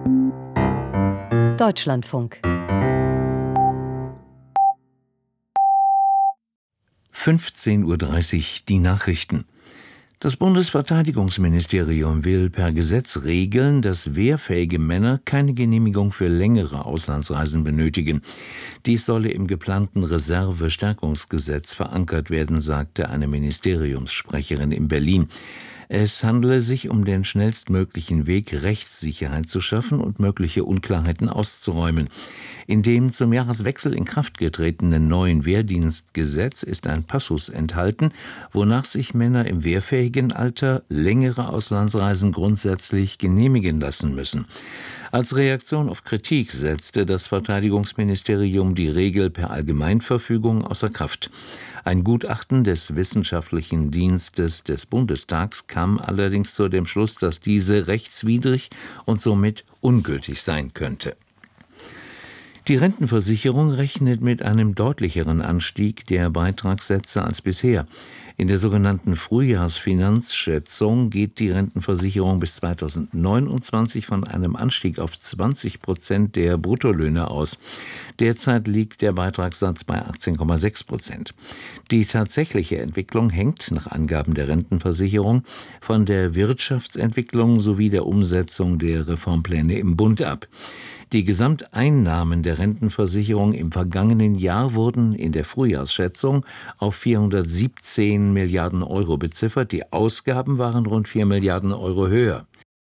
Deutschlandfunk 15:30 Uhr die Nachrichten. Das Bundesverteidigungsministerium will per Gesetz regeln, dass wehrfähige Männer keine Genehmigung für längere Auslandsreisen benötigen. Dies solle im geplanten Reserve-Stärkungsgesetz verankert werden, sagte eine Ministeriumssprecherin in Berlin. Es handele sich um den schnellstmöglichen Weg, Rechtssicherheit zu schaffen und mögliche Unklarheiten auszuräumen. In dem zum Jahreswechsel in Kraft getretenen neuen Wehrdienstgesetz ist ein Passus enthalten, wonach sich Männer im wehrfähigen Alter längere Auslandsreisen grundsätzlich genehmigen lassen müssen. Als Reaktion auf Kritik setzte das Verteidigungsministerium die Regel per Allgemeinverfügung außer Kraft. Ein Gutachten des Wissenschaftlichen Dienstes des Bundestags kam allerdings zu dem Schluss, dass diese rechtswidrig und somit ungültig sein könnte. Die Rentenversicherung rechnet mit einem deutlicheren Anstieg der Beitragssätze als bisher. In der sogenannten Frühjahrsfinanzschätzung geht die Rentenversicherung bis 2029 von einem Anstieg auf 20% der Bruttolöhne aus. Derzeit liegt der Beitragssatz bei 18,6%. Die tatsächliche Entwicklung hängt, nach Angaben der Rentenversicherung, von der Wirtschaftsentwicklung sowie der Umsetzung der Reformpläne im Bund ab. Die Gesamteinnahmen der Rentenversicherung im vergangenen Jahr wurden in der Frühjahrsschätzung auf 417 Milliarden Euro beziffert. Die Ausgaben waren rund 4 Milliarden Euro höher.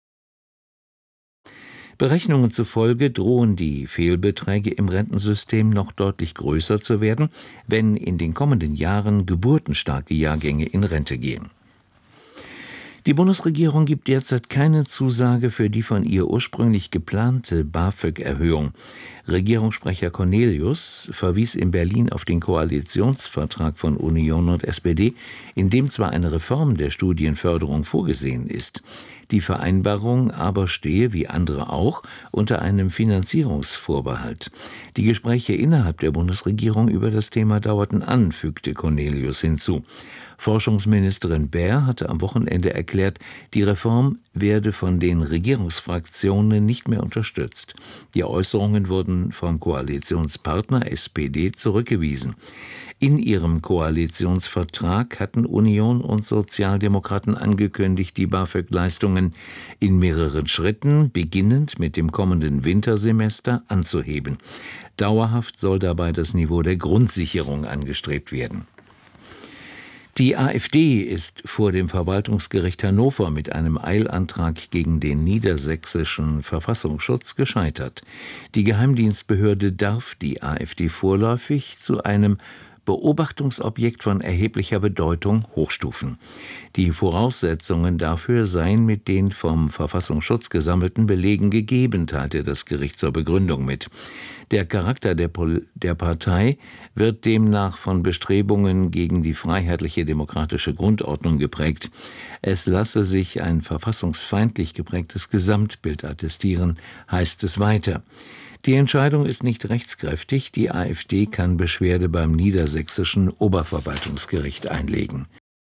Berechnungen zufolge drohen die Fehlbeträge im Rentensystem noch deutlich größer zu werden, wenn in den kommenden Jahren geburtenstarke Jahrgänge in Rente gehen. Die Bundesregierung gibt derzeit keine Zusage für die von ihr ursprünglich geplante BAföG-Erhöhung. Regierungssprecher Cornelius verwies in Berlin auf den Koalitionsvertrag von Union und SPD, in dem zwar eine Reform der Studienförderung vorgesehen ist. Die Vereinbarung aber stehe, wie andere auch, unter einem Finanzierungsvorbehalt. Die Gespräche innerhalb der Bundesregierung über das Thema dauerten an, fügte Cornelius hinzu. Forschungsministerin Baer hatte am Wochenende erklärt, die Reform werde von den Regierungsfraktionen nicht mehr unterstützt. Die Äußerungen wurden vom Koalitionspartner SPD zurückgewiesen. In ihrem Koalitionsvertrag hatten Union und Sozialdemokraten angekündigt, die BAföG-Leistungen in mehreren Schritten, beginnend mit dem kommenden Wintersemester, anzuheben. Dauerhaft soll dabei das Niveau der Grundsicherung angestrebt werden. Die AfD ist vor dem Verwaltungsgericht Hannover mit einem Eilantrag gegen den niedersächsischen Verfassungsschutz gescheitert. Die Geheimdienstbehörde darf die AfD vorläufig zu einem Beobachtungsobjekt von erheblicher Bedeutung hochstufen. Die Voraussetzungen dafür seien mit den vom Verfassungsschutz gesammelten Belegen gegeben, teilte das Gericht zur Begründung mit. Der Charakter der Partei wird demnach von Bestrebungen gegen die freiheitliche demokratische Grundordnung geprägt. Es lasse sich ein verfassungsfeindlich geprägtes Gesamtbild attestieren, heißt es weiter. Die Entscheidung ist nicht rechtskräftig. Die AfD kann Beschwerde beim niedersächsischen Oberverwaltungsgericht einlegen.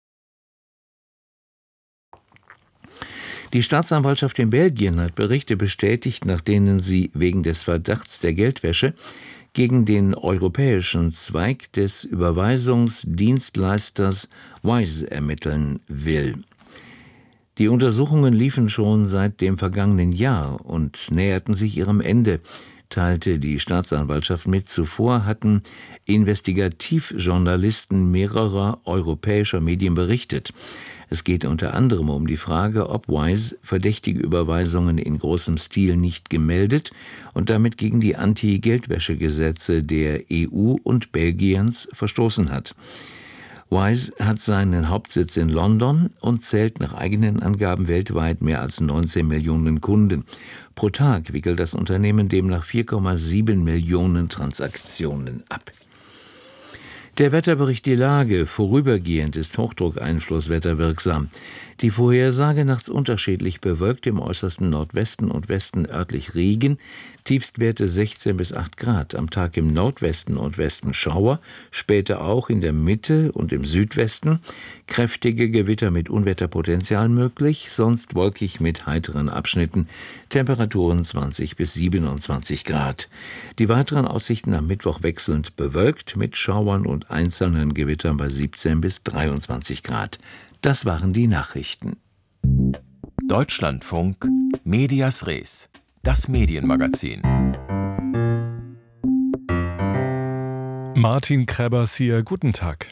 Die Staatsanwaltschaft in Belgien hat Berichte bestätigt, nach denen sie wegen des Verdachts der Geldwäsche gegen den europäischen Zweig des Überweisungsdienstleisters Wise ermitteln will. Die Untersuchungen liefen schon seit dem vergangenen Jahr und näherten sich ihrem Ende, teilte die Staatsanwaltschaft mit. Zuvor hatten Investigativjournalisten mehrerer europäischer Medien berichtet. Es geht unter anderem um die Frage, ob Wise verdächtige Überweisungen in großem Stil nicht gemeldet und damit gegen die Anti-Geldwäsche-Gesetze der EU und Belgiens verstoßen hat. Wise hat seinen Hauptsitz in London und zählt nach eigenen Angaben weltweit mehr als 19 Millionen Kunden. Pro Tag wickelt das Unternehmen demnach 4,7 Millionen Transaktionen ab. Der Wetterbericht Die Lage. Vorübergehend ist Hochdruckeinfluss wetterwirksam. Die Vorhersage: nachts unterschiedlich bewölkt, im äußersten Nordwesten und Westen örtlich Regen, Tiefstwerte 16 bis 8 Grad. Am Tag im Nordwesten und Westen Schauer, später auch in der Mitte und im Südwesten. Kräftige Gewitter mit Unwetterpotenzial möglich, sonst wolkig mit heiteren Abschnitten. Temperaturen 20 bis 27 Grad. Die weiteren Aussichten: am Mittwoch wechselnd bewölkt mit Schauern und einzelnen Gewittern bei 17 bis 23 Grad. Das waren die Nachrichten. Deutschlandfunk Medias Res, das Medienmagazin. Martin Krebers hier, guten Tag.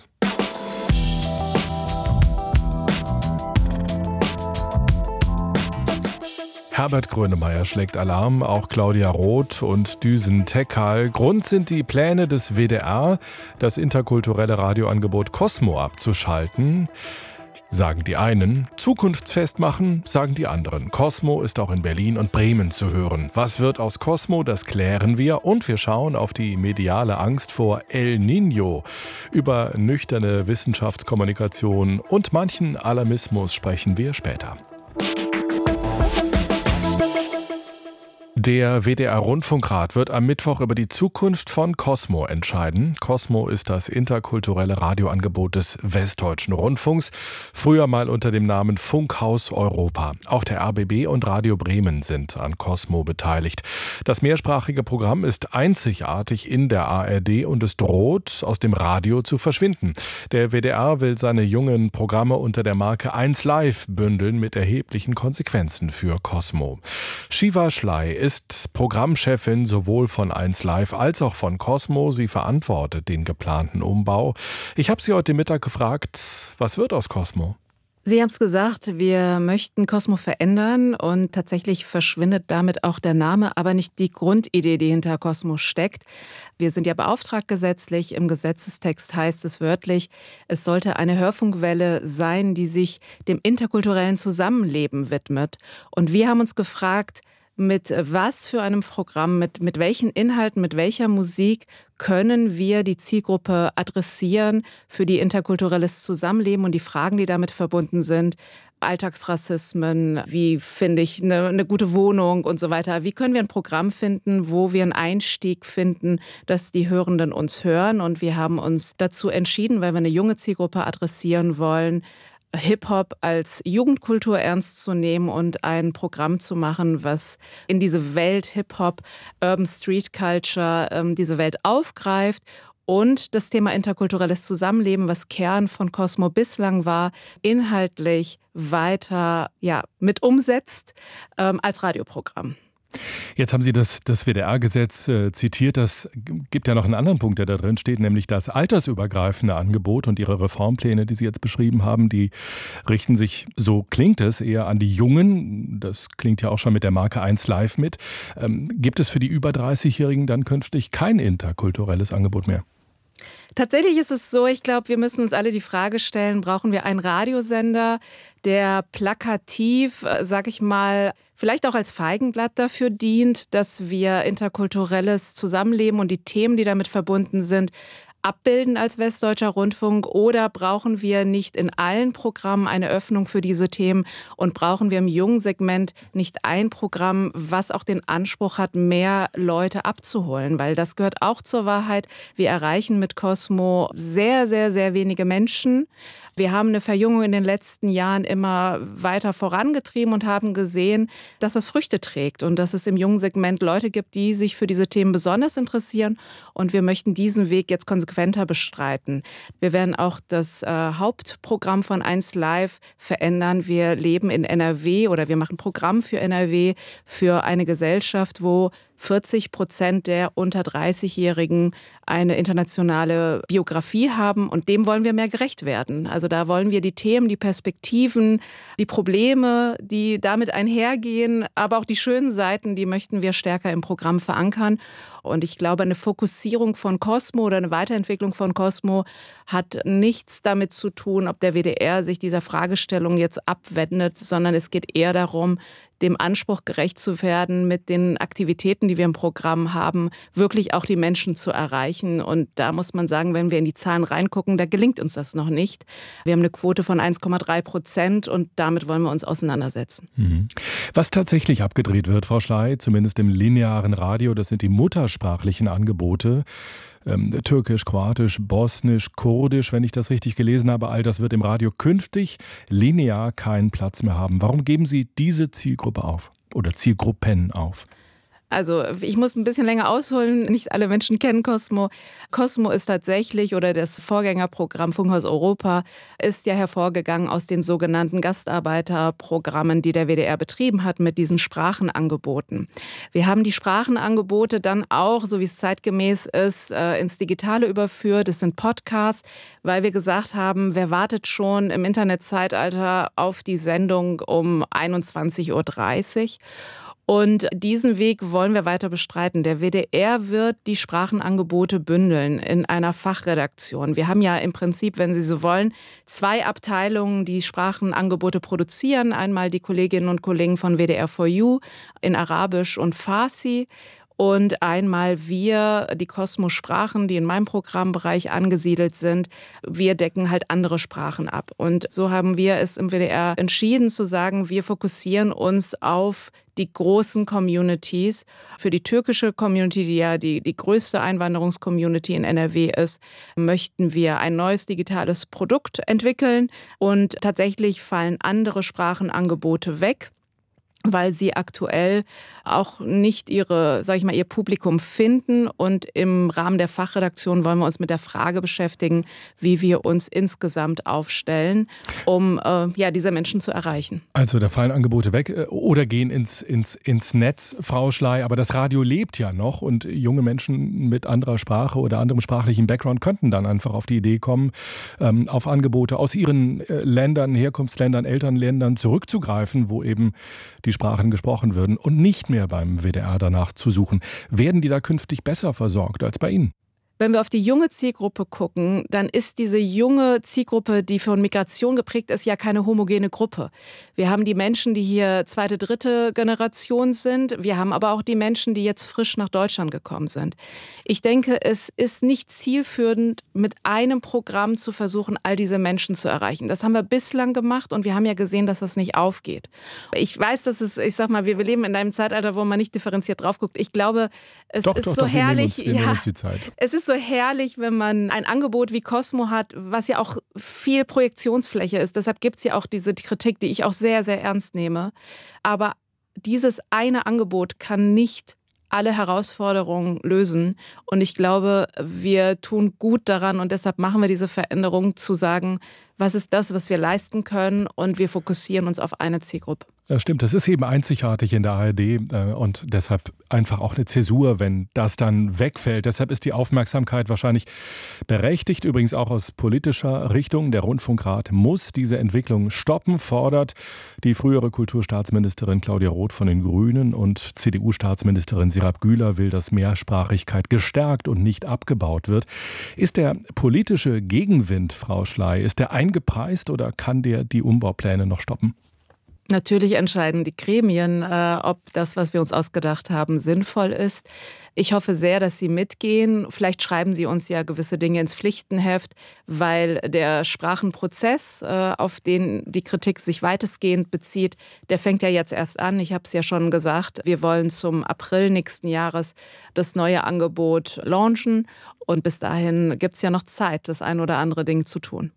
Herbert Grönemeyer schlägt Alarm, auch Claudia Roth und Düsen Tekkal. Grund sind die Pläne des WDR, das interkulturelle Radioangebot Cosmo abzuschalten. Sagen die einen, zukunftsfest machen, sagen die anderen. Cosmo ist auch in Berlin und Bremen zu hören. Was wird aus Cosmo, das klären wir. Und wir schauen auf die mediale Angst vor El Niño. Über nüchterne Wissenschaftskommunikation und manchen Alarmismus sprechen wir später. Der WDR-Rundfunkrat wird am Mittwoch über die Zukunft von Cosmo entscheiden. Cosmo ist das interkulturelle Radioangebot des Westdeutschen Rundfunks, früher mal unter dem Namen Funkhaus Europa. Auch der RBB und Radio Bremen sind an Cosmo beteiligt. Das mehrsprachige Programm ist einzigartig in der ARD und es droht, aus dem Radio zu verschwinden. Der WDR will seine jungen Programme unter der Marke 1Live bündeln, mit erheblichen Konsequenzen für Cosmo. Shiva Schley ist Programmchefin sowohl von 1Live als auch von Cosmo. Sie verantwortet den geplanten Umbau. Ich habe sie heute Mittag gefragt, was wird aus Cosmo? Sie haben es gesagt, wir möchten Cosmo verändern und tatsächlich verschwindet damit auch der Name, aber nicht die Grundidee, die hinter Cosmo steckt. Wir sind ja beauftragt gesetzlich, im Gesetzestext heißt es wörtlich, es sollte eine Hörfunkwelle sein, die sich dem interkulturellen Zusammenleben widmet. Und wir haben uns gefragt, mit was für einem Programm, mit welchen Inhalten, mit welcher Musik können wir die Zielgruppe adressieren für die interkulturelles Zusammenleben und die Fragen, die damit verbunden sind. Alltagsrassismen, wie finde ich eine gute Wohnung und so weiter. Wie können wir ein Programm finden, wo wir einen Einstieg finden, dass die Hörenden uns hören? Und wir haben uns dazu entschieden, weil wir eine junge Zielgruppe adressieren wollen, Hip-Hop als Jugendkultur ernst zu nehmen und ein Programm zu machen, was in diese Welt Hip-Hop, Urban Street Culture, diese Welt aufgreift und das Thema interkulturelles Zusammenleben, was Kern von Cosmo bislang war, inhaltlich weiter mit umsetzt als Radioprogramm. Jetzt haben Sie das WDR-Gesetz zitiert. Das gibt ja noch einen anderen Punkt, der da drin steht, nämlich das altersübergreifende Angebot und Ihre Reformpläne, die Sie jetzt beschrieben haben, die richten sich, so klingt es, eher an die Jungen. Das klingt ja auch schon mit der Marke 1Live mit. Gibt es für die über 30-Jährigen dann künftig kein interkulturelles Angebot mehr? Tatsächlich ist es so, ich glaube, wir müssen uns alle die Frage stellen, brauchen wir einen Radiosender, der plakativ, sag ich mal, vielleicht auch als Feigenblatt dafür dient, dass wir interkulturelles Zusammenleben und die Themen, die damit verbunden sind, abbilden als Westdeutscher Rundfunk, oder brauchen wir nicht in allen Programmen eine Öffnung für diese Themen und brauchen wir im jungen Segment nicht ein Programm, was auch den Anspruch hat, mehr Leute abzuholen, weil das gehört auch zur Wahrheit. Wir erreichen mit Cosmo sehr, sehr, sehr wenige Menschen. Wir haben eine Verjüngung in den letzten Jahren immer weiter vorangetrieben und haben gesehen, dass das Früchte trägt und dass es im jungen Segment Leute gibt, die sich für diese Themen besonders interessieren. Und wir möchten diesen Weg jetzt konsequenter bestreiten. Wir werden auch das Hauptprogramm von 1Live verändern. Wir leben in NRW oder wir machen Programm für NRW, für eine Gesellschaft, wo 40% der unter 30-Jährigen eine internationale Biografie haben und dem wollen wir mehr gerecht werden. Also da wollen wir die Themen, die Perspektiven, die Probleme, die damit einhergehen, aber auch die schönen Seiten, die möchten wir stärker im Programm verankern. Und ich glaube, eine Fokussierung von Cosmo oder eine Weiterentwicklung von Cosmo hat nichts damit zu tun, ob der WDR sich dieser Fragestellung jetzt abwendet, sondern es geht eher darum, dem Anspruch gerecht zu werden, mit den Aktivitäten, die wir im Programm haben, wirklich auch die Menschen zu erreichen. Und da muss man sagen, wenn wir in die Zahlen reingucken, da gelingt uns das noch nicht. Wir haben eine Quote von 1,3% und damit wollen wir uns auseinandersetzen. Was tatsächlich abgedreht wird, Frau Schley, zumindest im linearen Radio, das sind die muttersprachlichen Angebote. Türkisch, Kroatisch, Bosnisch, Kurdisch, wenn ich das richtig gelesen habe, all das wird im Radio künftig linear keinen Platz mehr haben. Warum geben Sie diese Zielgruppe auf oder Zielgruppen auf? Also ich muss ein bisschen länger ausholen. Nicht alle Menschen kennen Cosmo. Cosmo ist tatsächlich, oder das Vorgängerprogramm Funkhaus Europa, ist ja hervorgegangen aus den sogenannten Gastarbeiterprogrammen, die der WDR betrieben hat mit diesen Sprachenangeboten. Wir haben die Sprachenangebote dann auch, so wie es zeitgemäß ist, ins Digitale überführt. Es sind Podcasts, weil wir gesagt haben, wer wartet schon im Internetzeitalter auf die Sendung um 21:30 Uhr? Und diesen Weg wollen wir weiter bestreiten. Der WDR wird die Sprachenangebote bündeln in einer Fachredaktion. Wir haben ja im Prinzip, wenn Sie so wollen, 2 Abteilungen, die Sprachenangebote produzieren. Einmal die Kolleginnen und Kollegen von WDR4U in Arabisch und Farsi. Und einmal wir, die Cosmo-Sprachen, die in meinem Programmbereich angesiedelt sind, wir decken halt andere Sprachen ab. Und so haben wir es im WDR entschieden zu sagen, wir fokussieren uns auf die großen Communities. Für die türkische Community, die ja die größte Einwanderungscommunity in NRW ist, möchten wir ein neues digitales Produkt entwickeln. Und tatsächlich fallen andere Sprachenangebote weg, weil sie aktuell auch nicht ihr Publikum finden. Und im Rahmen der Fachredaktion wollen wir uns mit der Frage beschäftigen, wie wir uns insgesamt aufstellen, um diese Menschen zu erreichen. Also da fallen Angebote weg oder gehen ins Netz, Frau Schley. Aber das Radio lebt ja noch und junge Menschen mit anderer Sprache oder anderem sprachlichen Background könnten dann einfach auf die Idee kommen, auf Angebote aus ihren Ländern, Herkunftsländern, Elternländern zurückzugreifen, wo eben die Sprachen gesprochen würden und nicht mehr beim WDR danach zu suchen. Werden die da künftig besser versorgt als bei Ihnen? Wenn wir auf die junge Zielgruppe gucken, dann ist diese junge Zielgruppe, die von Migration geprägt ist, ja keine homogene Gruppe. Wir haben die Menschen, die hier 2., 3. Generation sind. Wir haben aber auch die Menschen, die jetzt frisch nach Deutschland gekommen sind. Ich denke, es ist nicht zielführend, mit einem Programm zu versuchen, all diese Menschen zu erreichen. Das haben wir bislang gemacht und wir haben ja gesehen, dass das nicht aufgeht. Ich weiß, dass wir leben in einem Zeitalter, wo man nicht differenziert drauf guckt. Ich glaube, es ist so herrlich. Wir nehmen uns die Zeit. Es ist so herrlich, wenn man ein Angebot wie Cosmo hat, was ja auch viel Projektionsfläche ist. Deshalb gibt es ja auch diese Kritik, die ich auch sehr, sehr ernst nehme. Aber dieses eine Angebot kann nicht alle Herausforderungen lösen. Und ich glaube, wir tun gut daran und deshalb machen wir diese Veränderung zu sagen, was ist das, was wir leisten können, und wir fokussieren uns auf eine Zielgruppe. Ja, stimmt. Das ist eben einzigartig in der ARD und deshalb einfach auch eine Zäsur, wenn das dann wegfällt. Deshalb ist die Aufmerksamkeit wahrscheinlich berechtigt, übrigens auch aus politischer Richtung. Der Rundfunkrat muss diese Entwicklung stoppen, fordert die frühere Kulturstaatsministerin Claudia Roth von den Grünen, und CDU-Staatsministerin Serap Güler will, dass Mehrsprachigkeit gestärkt und nicht abgebaut wird. Ist der politische Gegenwind, Frau Schley, ist der eingepreist oder kann der die Umbaupläne noch stoppen? Natürlich entscheiden die Gremien, ob das, was wir uns ausgedacht haben, sinnvoll ist. Ich hoffe sehr, dass Sie mitgehen. Vielleicht schreiben Sie uns ja gewisse Dinge ins Pflichtenheft, weil der Sprachenprozess, auf den die Kritik sich weitestgehend bezieht, der fängt ja jetzt erst an. Ich habe es ja schon gesagt, wir wollen zum April nächsten Jahres das neue Angebot launchen. Und bis dahin gibt es ja noch Zeit, das ein oder andere Ding zu tun.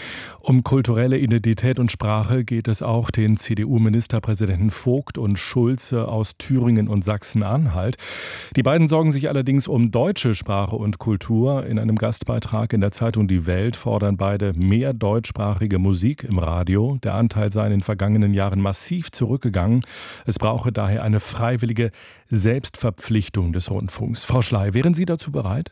Um kulturelle Identität und Sprache geht es auch den CDU-Ministerpräsidenten Vogt und Schulze aus Thüringen und Sachsen-Anhalt. Die beiden sorgen sich allerdings um deutsche Sprache und Kultur. In einem Gastbeitrag in der Zeitung Die Welt fordern beide mehr deutschsprachige Musik im Radio. Der Anteil sei in den vergangenen Jahren massiv zurückgegangen. Es brauche daher eine freiwillige Selbstverpflichtung des Rundfunks. Frau Schley, wären Sie dazu bereit?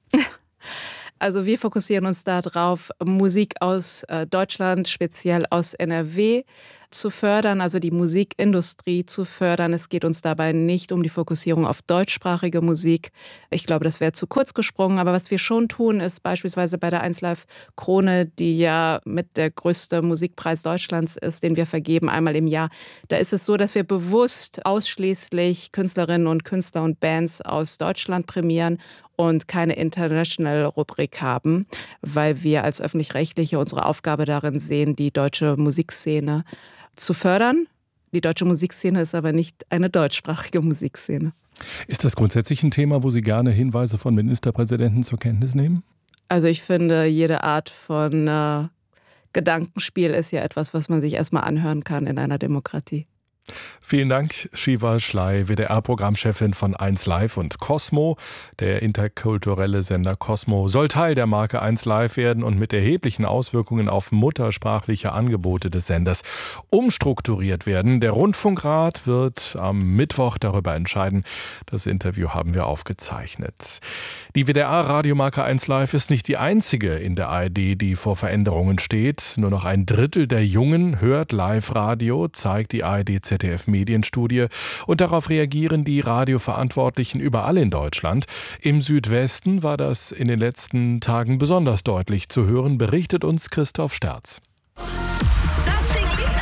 Also wir fokussieren uns darauf, Musik aus Deutschland, speziell aus NRW, zu fördern, also die Musikindustrie zu fördern. Es geht uns dabei nicht um die Fokussierung auf deutschsprachige Musik. Ich glaube, das wäre zu kurz gesprungen. Aber was wir schon tun, ist beispielsweise bei der 1Live Krone, die ja mit der größte Musikpreis Deutschlands ist, den wir vergeben, einmal im Jahr. Da ist es so, dass wir bewusst ausschließlich Künstlerinnen und Künstler und Bands aus Deutschland prämieren und keine International-Rubrik haben, weil wir als Öffentlich-Rechtliche unsere Aufgabe darin sehen, die deutsche Musikszene zu fördern. Die deutsche Musikszene ist aber nicht eine deutschsprachige Musikszene. Ist das grundsätzlich ein Thema, wo Sie gerne Hinweise von Ministerpräsidenten zur Kenntnis nehmen? Also ich finde, jede Art von Gedankenspiel ist ja etwas, was man sich erstmal anhören kann in einer Demokratie. Vielen Dank, Shiva Schley, WDR-Programmchefin von 1Live und Cosmo. Der interkulturelle Sender Cosmo soll Teil der Marke 1Live werden und mit erheblichen Auswirkungen auf muttersprachliche Angebote des Senders umstrukturiert werden. Der Rundfunkrat wird am Mittwoch darüber entscheiden. Das Interview haben wir aufgezeichnet. Die WDR-Radiomarke 1Live ist nicht die einzige in der ARD, die vor Veränderungen steht. Nur noch 1/3 der Jungen hört Live-Radio, zeigt die ARD-ZDF-Medienstudie. Und darauf reagieren die Radioverantwortlichen überall in Deutschland. Im Südwesten war das in den letzten Tagen besonders deutlich zu hören, berichtet uns Christoph Sterz. Das Ding liebt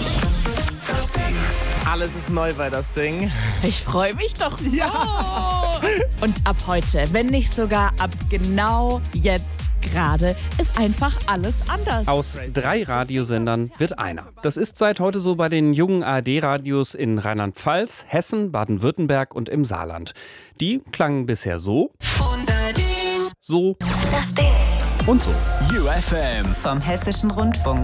euch! Alles ist neu bei das Ding. Ich freue mich doch so. Ja. Und ab heute, wenn nicht sogar ab genau jetzt gerade, ist einfach alles anders. Aus 3 Radiosendern wird einer. Das ist seit heute so bei den jungen ARD-Radios in Rheinland-Pfalz, Hessen, Baden-Württemberg und im Saarland. Die klangen bisher so, so Das Ding und so. UFM vom Hessischen Rundfunk.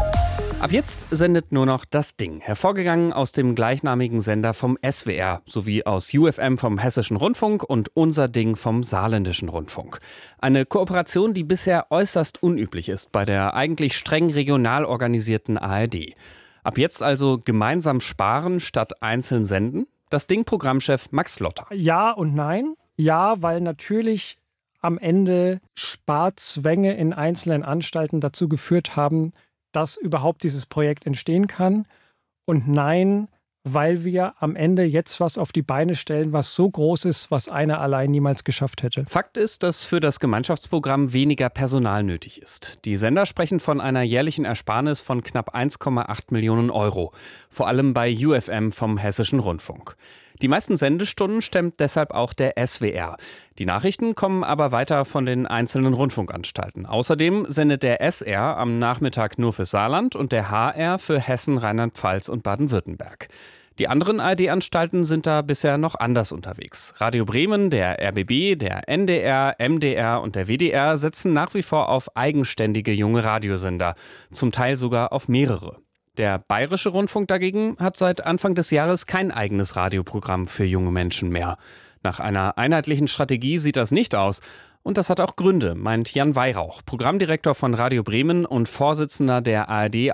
Ab jetzt sendet nur noch das Ding, hervorgegangen aus dem gleichnamigen Sender vom SWR, sowie aus UFM vom Hessischen Rundfunk und Unser Ding vom Saarländischen Rundfunk. Eine Kooperation, die bisher äußerst unüblich ist bei der eigentlich streng regional organisierten ARD. Ab jetzt also gemeinsam sparen statt einzeln senden? Das Ding-Programmchef Max Lotter. Ja und nein. Ja, weil natürlich am Ende Sparzwänge in einzelnen Anstalten dazu geführt haben, dass überhaupt dieses Projekt entstehen kann. Und nein, weil wir am Ende jetzt was auf die Beine stellen, was so groß ist, was einer allein niemals geschafft hätte. Fakt ist, dass für das Gemeinschaftsprogramm weniger Personal nötig ist. Die Sender sprechen von einer jährlichen Ersparnis von knapp 1,8 Millionen Euro. Vor allem bei UFM vom Hessischen Rundfunk. Die meisten Sendestunden stemmt deshalb auch der SWR. Die Nachrichten kommen aber weiter von den einzelnen Rundfunkanstalten. Außerdem sendet der SR am Nachmittag nur für Saarland und der HR für Hessen, Rheinland-Pfalz und Baden-Württemberg. Die anderen ARD-Anstalten sind da bisher noch anders unterwegs. Radio Bremen, der RBB, der NDR, MDR und der WDR setzen nach wie vor auf eigenständige junge Radiosender, zum Teil sogar auf mehrere. Der Bayerische Rundfunk dagegen hat seit Anfang des Jahres kein eigenes Radioprogramm für junge Menschen mehr. Nach einer einheitlichen Strategie sieht das nicht aus. Und das hat auch Gründe, meint Jan Weihrauch, Programmdirektor von Radio Bremen und Vorsitzender der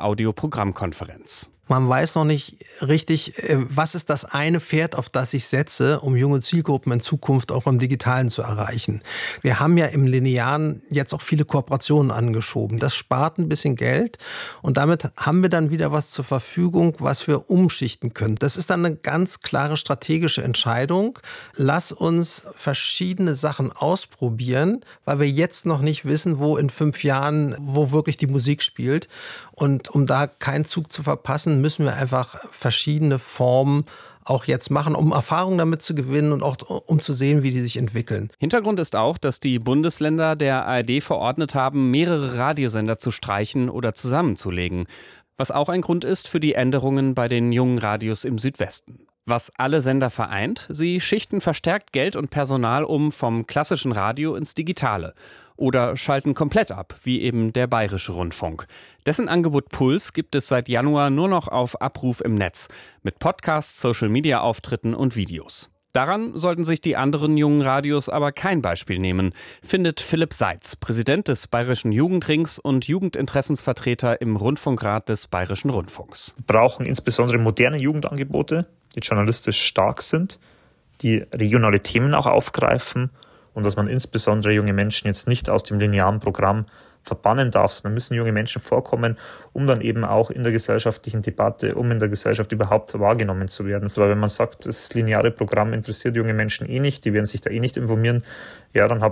ARD-Audioprogrammkonferenz. Man weiß noch nicht richtig, was ist das eine Pferd, auf das ich setze, um junge Zielgruppen in Zukunft auch im Digitalen zu erreichen. Wir haben ja im Linearen jetzt auch viele Kooperationen angeschoben. Das spart ein bisschen Geld und damit haben wir dann wieder was zur Verfügung, was wir umschichten können. Das ist dann eine ganz klare strategische Entscheidung. Lass uns verschiedene Sachen ausprobieren, weil wir jetzt noch nicht wissen, wo in 5 Jahren, wo wirklich die Musik spielt. Und um da keinen Zug zu verpassen, müssen wir einfach verschiedene Formen auch jetzt machen, um Erfahrung damit zu gewinnen und auch um zu sehen, wie die sich entwickeln. Hintergrund ist auch, dass die Bundesländer der ARD verordnet haben, mehrere Radiosender zu streichen oder zusammenzulegen. Was auch ein Grund ist für die Änderungen bei den jungen Radios im Südwesten. Was alle Sender vereint, sie schichten verstärkt Geld und Personal um vom klassischen Radio ins Digitale. Oder schalten komplett ab, wie eben der Bayerische Rundfunk. Dessen Angebot Puls gibt es seit Januar nur noch auf Abruf im Netz. Mit Podcasts, Social-Media-Auftritten und Videos. Daran sollten sich die anderen jungen Radios aber kein Beispiel nehmen, findet Philipp Seitz, Präsident des Bayerischen Jugendrings und Jugendinteressensvertreter im Rundfunkrat des Bayerischen Rundfunks. Wir brauchen insbesondere moderne Jugendangebote, die journalistisch stark sind, die regionale Themen auch aufgreifen und dass man insbesondere junge Menschen jetzt nicht aus dem linearen Programm verbannen darf, sondern müssen junge Menschen vorkommen, um dann eben auch in der gesellschaftlichen Debatte, um in der Gesellschaft überhaupt wahrgenommen zu werden. Weil wenn man sagt, das lineare Programm interessiert junge Menschen eh nicht, die werden sich da eh nicht informieren, ja, dann